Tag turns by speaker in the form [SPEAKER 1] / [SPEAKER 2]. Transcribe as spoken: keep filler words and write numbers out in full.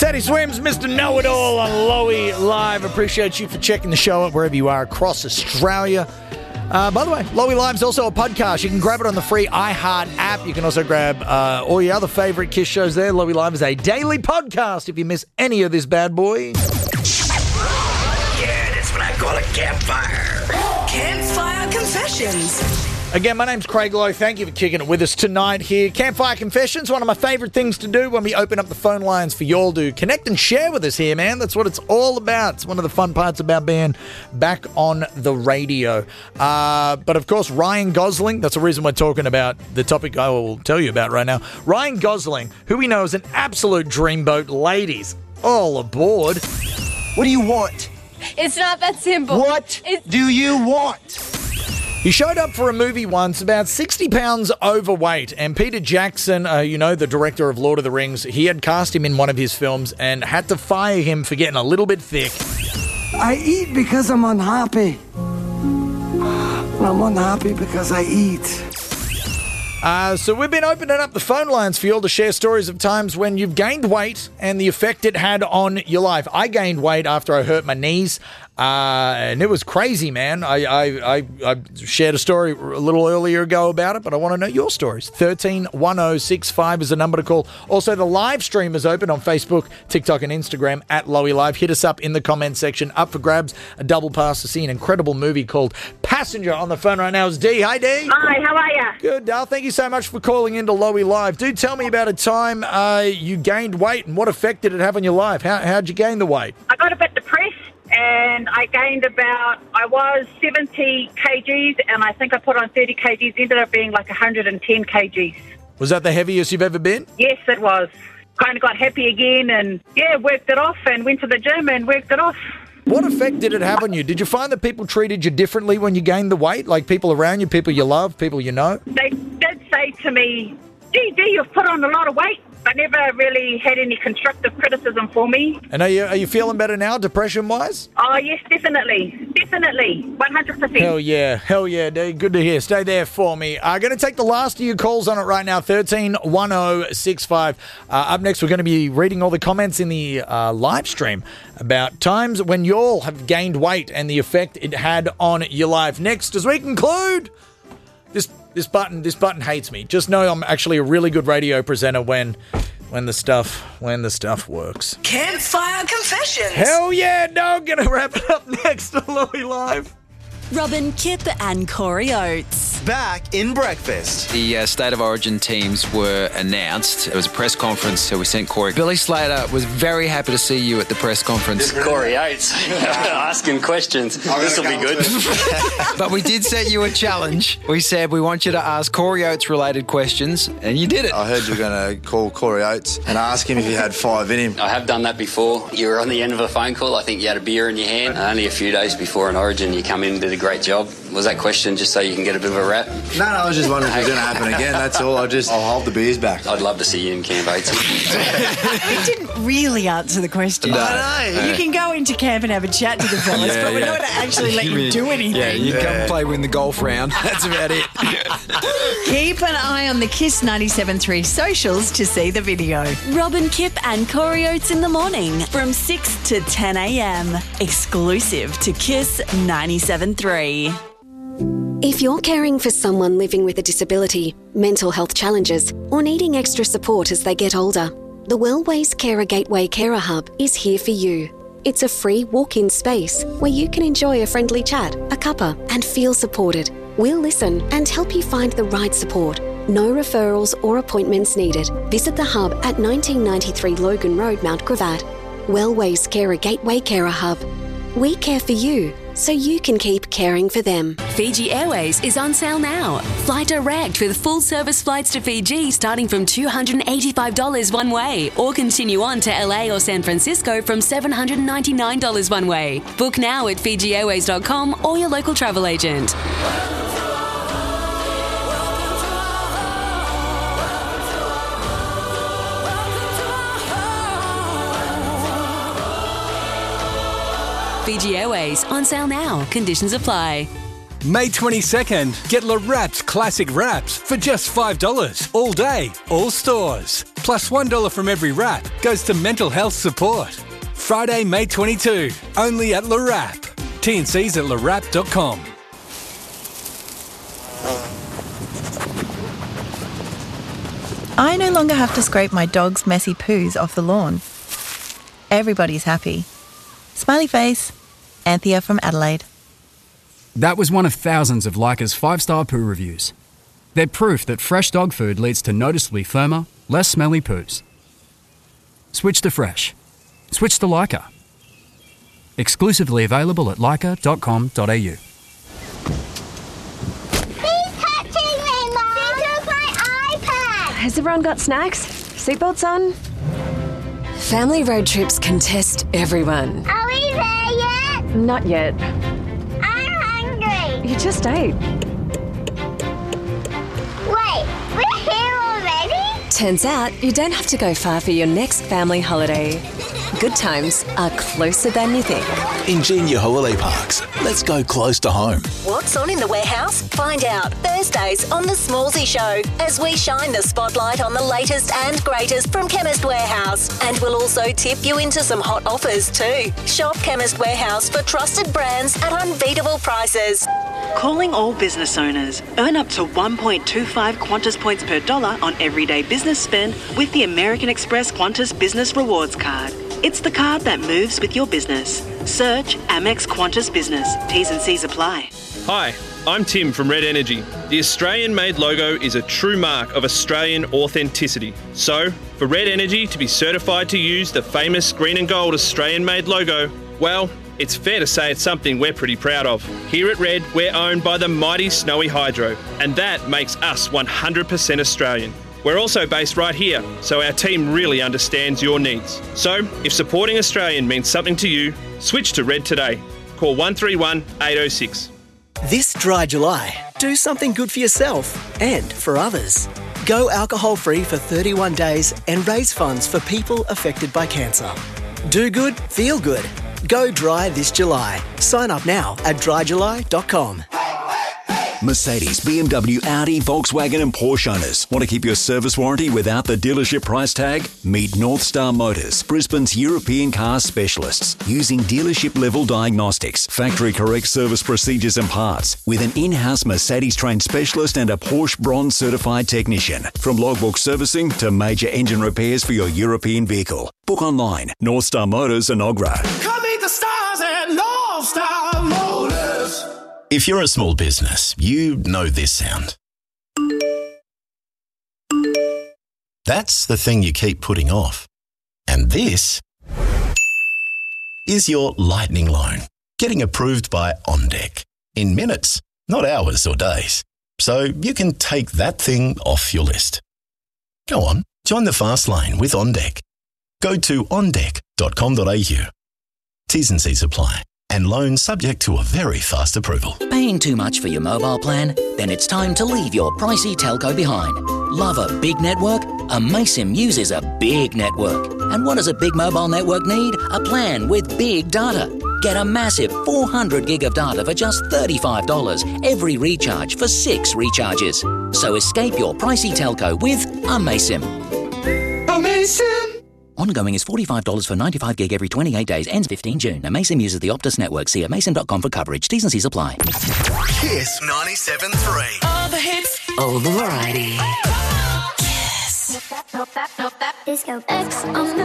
[SPEAKER 1] Teddy Swims, Mister Know-It-All on Lowy Live. Appreciate you for checking the show out wherever you are across Australia. Uh, by the way, Lowy Live's also a podcast. You can grab it on the free iHeart app. You can also grab uh, all your other favourite KISS shows there. Lowy Live is a daily podcast if you miss any of this bad boy.
[SPEAKER 2] Yeah, that's what I call a campfire.
[SPEAKER 3] Campfire Confessions.
[SPEAKER 1] Again, my name's Craig Lowe. Thank you for kicking it with us tonight here. Campfire Confessions, one of my favourite things to do when we open up the phone lines for y'all to connect and share with us here, man. That's what it's all about. It's one of the fun parts about being back on the radio. Uh, but, of course, Ryan Gosling, that's the reason we're talking about the topic I will tell you about right now. Ryan Gosling, who we know is an absolute dreamboat. Ladies, all aboard.
[SPEAKER 4] What do you want?
[SPEAKER 5] It's not that simple.
[SPEAKER 4] What
[SPEAKER 5] It's-
[SPEAKER 4] do you want?
[SPEAKER 1] He showed up for a movie once, about sixty pounds overweight, and Peter Jackson, uh, you know, the director of Lord of the Rings, he had cast him in one of his films and had to fire him for getting a little bit thick.
[SPEAKER 4] I eat because I'm unhappy. I'm unhappy because I eat.
[SPEAKER 1] Uh, so we've been opening up the phone lines for you all to share stories of times when you've gained weight and the effect it had on your life. I gained weight after I hurt my knees. Uh, and it was crazy, man. I, I, I, I shared a story a little earlier ago about it, but I want to know your stories. one three one zero six five is the number to call. Also, the live stream is open on Facebook, TikTok, and Instagram at Lowy Live. Hit us up in the comment section. Up for grabs, a double pass to see an incredible movie called Passenger. On the phone right now is Dee. Hi, Dee.
[SPEAKER 6] Hi, how are you?
[SPEAKER 1] Good, Dal. Thank you so much for calling into Lowy Live. Do tell me about a time uh, you gained weight and what effect did it have on your life? How, how'd you gain the weight?
[SPEAKER 6] I got a bit depressed and I gained about, I was seventy kilograms and I think I put on thirty kilograms, ended up being like one hundred ten kilograms.
[SPEAKER 1] Was that the heaviest you've ever been?
[SPEAKER 6] Yes, it was. Kind of got happy again and, yeah, worked it off and went to the gym and worked it off.
[SPEAKER 1] What effect did it have on you? Did you find that people treated you differently when you gained the weight? Like people around you, people you love, people you know?
[SPEAKER 6] They did say to me, gee, Dee, you've put on a lot of weight. I never really had any constructive criticism for me.
[SPEAKER 1] And are you, are you feeling better now, depression-wise?
[SPEAKER 6] Oh, yes, definitely. Definitely. one hundred percent.
[SPEAKER 1] Hell yeah. Hell yeah, Dee. Good to hear. Stay there for me. I'm going to take the last of your calls on it right now, one three one zero six five. Uh, up next, we're going to be reading all the comments in the uh, live stream about times when you all have gained weight and the effect it had on your life. Next, as we conclude, this this button this button hates me. Just know I'm actually a really good radio presenter when when the stuff when the stuff works.
[SPEAKER 3] Campfire Confessions.
[SPEAKER 1] Hell yeah, dog. Gonna wrap it up next on Lowy Live.
[SPEAKER 7] Robin, Kip and Corey Oates.
[SPEAKER 8] Back in breakfast.
[SPEAKER 9] The uh, State of Origin teams were announced. It was a press conference, so we sent Corey. Billy Slater was very happy to see you at the press conference.
[SPEAKER 10] This is Corey Oates asking questions. This will be good.
[SPEAKER 9] But we did set you a challenge. We said we want you to ask Corey Oates related questions, and you did it.
[SPEAKER 8] I heard you were going to call Corey Oates and ask him if he had five in him.
[SPEAKER 10] I have done that before. You were on the end of a phone call. I think you had a beer in your hand. Only a few days before an Origin, you come in and did a great job. Was that question just so you can get a bit of a rap?
[SPEAKER 8] No, no, I was just wondering if it was going to happen again. That's all. I just, I'll hold the beers back.
[SPEAKER 10] I'd love to see you in Camp Oates.
[SPEAKER 11] We didn't really answer the question.
[SPEAKER 9] No.
[SPEAKER 8] I know.
[SPEAKER 11] You can go into camp and have a chat to the fellas,
[SPEAKER 9] Yeah,
[SPEAKER 11] but we're
[SPEAKER 9] yeah.
[SPEAKER 11] not going to actually let you do anything.
[SPEAKER 9] Yeah, you
[SPEAKER 8] Yeah.
[SPEAKER 9] come play win the golf round. That's about it.
[SPEAKER 11] Keep an eye on the Kiss ninety-seven point three socials to see the video.
[SPEAKER 7] Robin, Kip and Corey Oates in the morning from six to ten a.m. Exclusive to Kiss ninety-seven point three.
[SPEAKER 12] If you're caring for someone living with a disability, mental health challenges, or needing extra support as they get older, the Wellways Carer Gateway Carer Hub is here for you. It's a free walk-in space where you can enjoy a friendly chat, a cuppa, and feel supported. We'll listen and help you find the right support. No referrals or appointments needed. Visit the hub at nineteen ninety-three Logan Road, Mount Gravatt. Wellways Carer Gateway Carer Hub. We care for you, so you can keep caring for them.
[SPEAKER 7] Fiji Airways is on sale now. Fly direct with full service flights to Fiji starting from two hundred eighty-five dollars one way, or continue on to L A or San Francisco from seven hundred ninety-nine dollars one way. Book now at fiji airways dot com or your local travel agent. Fiji Airways on sale now. Conditions apply.
[SPEAKER 13] May twenty-second, get Le Wraps Classic Wraps for just five dollars. All day, all stores. Plus one dollar from every wrap goes to mental health support. Friday, May twenty-second, only at Le Wrap. T and C's at le wrap dot com.
[SPEAKER 14] I no longer have to scrape my dog's messy poos off the lawn. Everybody's happy. Smiley face. Anthea from Adelaide.
[SPEAKER 15] That was one of thousands of Leica's five-star poo reviews. They're proof that fresh dog food leads to noticeably firmer, less smelly poos. Switch to fresh. Switch to Leica. Exclusively available at leica dot com dot a u.
[SPEAKER 5] Has everyone got snacks? Seatbelts on?
[SPEAKER 16] Family road trips can test everyone.
[SPEAKER 5] Are we there yet? Not yet.
[SPEAKER 16] I'm hungry.
[SPEAKER 5] You just ate.
[SPEAKER 16] Wait, we're here already? Turns out you don't have to go far for your next family holiday. Good times are closer than you think.
[SPEAKER 17] Ingenia Holiday Parks. Let's go close to home.
[SPEAKER 18] What's on in the warehouse? Find out Thursdays on The Smallsy Show as we shine the spotlight on the latest and greatest from Chemist Warehouse. And we'll also tip you into some hot offers too. Shop Chemist Warehouse for trusted brands at unbeatable prices.
[SPEAKER 19] Calling all business owners. Earn up to one point two five Qantas points per dollar on everyday business spend with the American Express Qantas Business Rewards Card. It's the card that moves with your business. Search Amex Qantas Business. T's and C's apply.
[SPEAKER 20] Hi, I'm Tim from Red Energy. The Australian-made logo is a true mark of Australian authenticity. So, for Red Energy to be certified to use the famous green and gold Australian-made logo, well, it's fair to say it's something we're pretty proud of. Here at Red, we're owned by the mighty Snowy Hydro, and that makes us one hundred percent Australian. We're also based right here, so our team really understands your needs. So, if supporting Australian means something to you, switch to Red today. Call one three one, eight oh six.
[SPEAKER 21] This dry July, do something good for yourself and for others. Go alcohol-free for thirty-one days and raise funds for people affected by cancer. Do good, feel good. Go dry this July. Sign up now at dry july dot com.
[SPEAKER 17] Mercedes, B M W, Audi, Volkswagen and Porsche owners. Want to keep your service warranty without the dealership price tag? Meet North Star Motors, Brisbane's European car specialists, using dealership-level diagnostics, factory-correct service procedures and parts, with an in-house Mercedes-trained specialist and a Porsche Bronze-certified technician. From logbook servicing to major engine repairs for your European vehicle. Book online, North Star Motors and Ogra.
[SPEAKER 2] Come meet the stars at North Star Motors.
[SPEAKER 22] If you're a small business, you know this sound. That's the thing you keep putting off. And this is your lightning loan, getting approved by OnDeck in minutes, not hours or days. So you can take that thing off your list. Go on, join the fast lane with OnDeck. Go to on deck dot com dot a u. T's and C's apply. And loan subject to a very fast approval.
[SPEAKER 23] Paying too much for your mobile plan? Then it's time to leave your pricey telco behind. Love a big network? Amaysim uses a big network. And what does a big mobile network need? A plan with big data. Get a massive four hundred gig of data for just thirty-five dollars every recharge for six recharges. So escape your pricey telco with Amaysim.
[SPEAKER 2] Amaysim!
[SPEAKER 23] Ongoing is forty-five dollars for ninety-five gig every twenty-eight days. Ends fifteenth June. Amaysim uses the Optus network. See amaysim dot com for coverage. T's and C's apply.
[SPEAKER 2] Kiss ninety-seven point three. All the hits.
[SPEAKER 23] All the variety.
[SPEAKER 2] Kiss.
[SPEAKER 16] Disco X on the